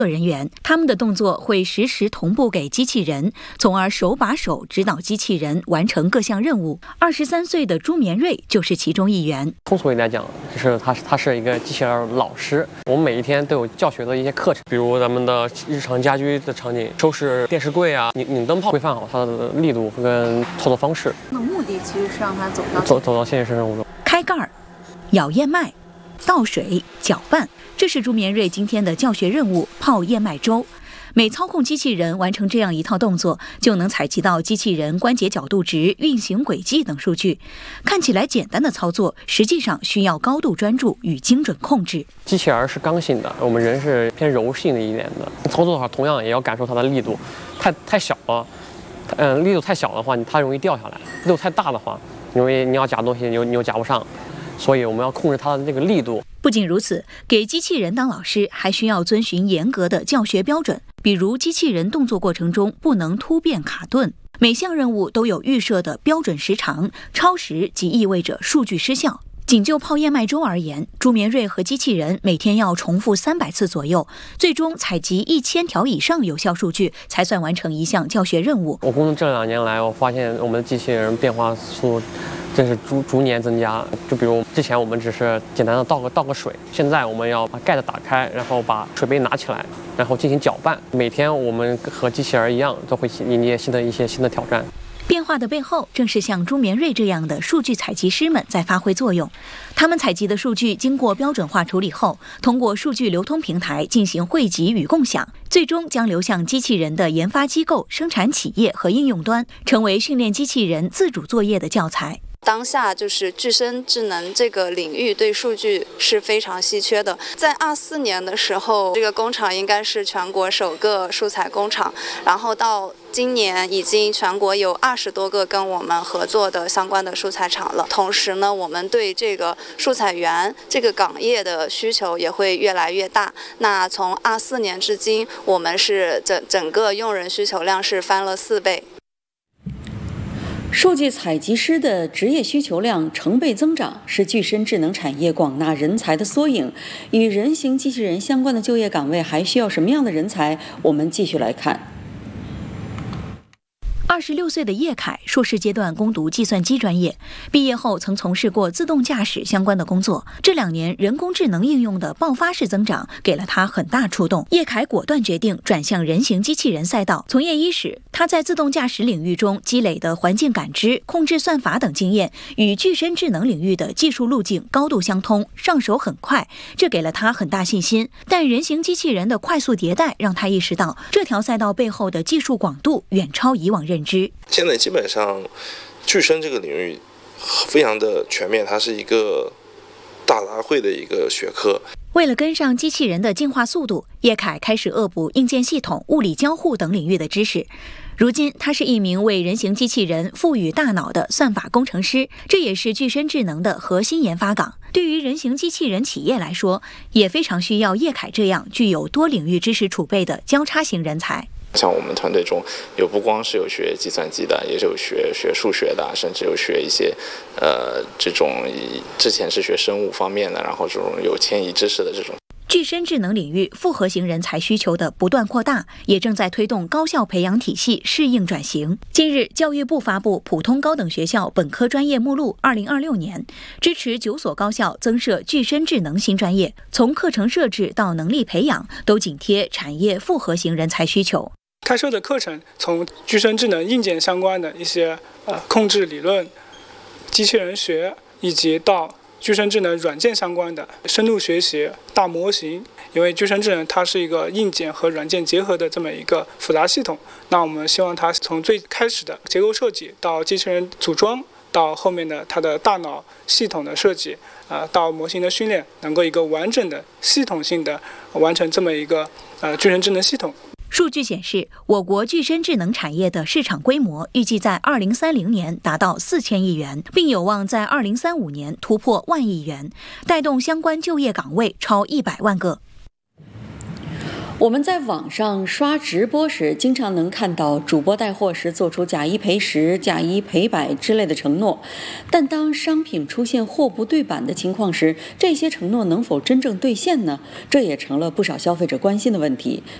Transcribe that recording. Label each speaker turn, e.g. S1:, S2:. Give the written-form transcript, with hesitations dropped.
S1: 人员，他们的动作会实时同步给机器人，从而手把手指导机器人完成各项任务。23岁的朱绵瑞就是其中一员。
S2: 通俗一点讲，就是他是一个机器人老师。我们每一天都有教学的一些课程，比如咱们的日常家居的场景，收拾电视柜啊，拧灯泡，规范好它的力度跟操作方式。
S3: 那目的其实是让它走
S2: 到现实生活中。
S1: 开盖儿、舀燕麦、倒水、搅拌，这是朱绵瑞今天的教学任务——泡燕麦粥。每操控机器人完成这样一套动作，就能采集到机器人关节角度值、运行轨迹等数据。看起来简单的操作，实际上需要高度专注与精准控制。
S2: 机器人是刚性的，我们人是偏柔性的一点的。操作的话，同样也要感受它的力度，太小了，力度太小的话，它容易掉下来；力度太大的话，你要夹东西，你又夹不上。所以我们要控制它的这个力度。
S1: 不仅如此，给机器人当老师还需要遵循严格的教学标准，比如机器人动作过程中不能突变卡顿，每项任务都有预设的标准时长，超时即意味着数据失效。仅就泡燕麦粥而言，朱绵瑞和机器人每天要重复300次左右，最终采集1000条以上有效数据，才算完成一项教学任务。
S2: 我工作这2年来，我发现我们的机器人变化速度真是逐年增加。就比如之前我们只是简单的倒个水，现在我们要把盖子打开，然后把水杯拿起来，然后进行搅拌。每天我们和机器人一样，都会迎接一些新的挑战。
S1: 变化的背后，正是像朱绵瑞这样的数据采集师们在发挥作用。他们采集的数据经过标准化处理后，通过数据流通平台进行汇集与共享，最终将流向机器人的研发机构、生产企业和应用端，成为训练机器人自主作业的教材。
S3: 当下就是具身智能这个领域对数据是非常稀缺的。在24年的时候，这个工厂应该是全国首个素材工厂，然后到今年已经全国有20多个跟我们合作的相关的素材厂了。同时呢，我们对这个素材园这个岗业的需求也会越来越大。那从24年至今，我们是整个用人需求量是翻了4倍。
S4: 数据采集师的职业需求量成倍增长，是具身智能产业广纳人才的缩影。与人形机器人相关的就业岗位还需要什么样的人才？我们继续来看。
S1: 26岁的叶凯，硕士阶段攻读计算机专业，毕业后曾从事过自动驾驶相关的工作。这2年人工智能应用的爆发式增长，给了他很大触动。叶凯果断决定转向人形机器人赛道。从业伊始，他在自动驾驶领域中积累的环境感知、控制算法等经验，与具身智能领域的技术路径高度相通，上手很快，这给了他很大信心。但人形机器人的快速迭代，让他意识到这条赛道背后的技术广度远超以往认知。
S5: 现在基本上具身这个领域非常的全面，它是一个大杂烩的一个学科。
S1: 为了跟上机器人的进化速度，叶凯开始恶补硬件系统、物理交互等领域的知识。如今，他是一名为人形机器人赋予大脑的算法工程师，这也是具身智能的核心研发岗。对于人形机器人企业来说，也非常需要叶凯这样具有多领域知识储备的交叉型人才。
S6: 像我们团队中不光是有学计算机的，也有学数学的，甚至有学一些这种之前是学生物方面的，然后这种有迁移知识的这种。
S1: 具身智能领域复合型人才需求的不断扩大，也正在推动高校培养体系适应转型。近日，教育部发布《普通高等学校本科专业目录2026年》，支持9所高校增设具身智能新专业，从课程设置到能力培养，都紧贴产业复合型人才需求。
S7: 开设的课程从具身智能硬件相关的一些控制理论、机器人学，以及到具身智能软件相关的深度学习、大模型。因为具身智能它是一个硬件和软件结合的这么一个复杂系统，那我们希望它从最开始的结构设计到机器人组装，到后面的它的大脑系统的设计，到模型的训练，能够一个完整的系统性的完成这么一个具身智能系统。
S1: 数据显示，我国具身智能产业的市场规模预计在2030年达到4000亿元，并有望在2035年突破1万亿元，带动相关就业岗位超100万个。
S4: 我们在网上刷直播时，经常能看到主播带货时做出假一赔十、假一赔百之类的承诺，但当商品出现货不对版的情况时，这些承诺能否真正兑现呢？这也成了不少消费者关心的问题。